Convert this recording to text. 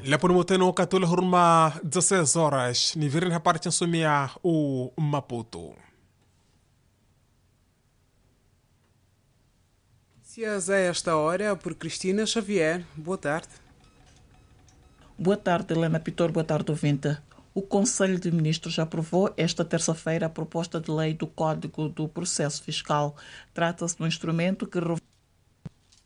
Lepo muteno katula hurma 16 horas. Nivirin hapartin sumia o Maputo. Notícias a esta hora por Cristina Xavier. Boa tarde. Boa tarde, Helena Pitor. Boa tarde, ouvinte. O Conselho de Ministros aprovou esta terça-feira a proposta de lei do Código do Processo Fiscal. Trata-se de um instrumento que